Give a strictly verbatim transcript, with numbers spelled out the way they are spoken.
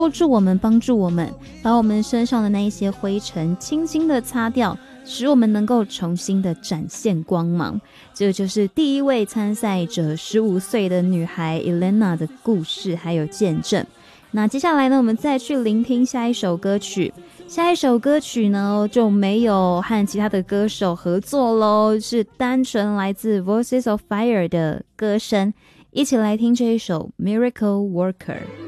助我们，帮助我们，把我们身上的那一些灰尘轻轻的擦掉，使我们能够重新的展现光芒。这就是第一位参赛者十五岁的女孩 Elena 的故事还有见证。那接下来呢，我们再去聆听下一首歌曲。下一首歌曲呢就没有和其他的歌手合作咯，是单纯来自 Voices of Fire 的歌声。一起来听这一首 Miracle Worker。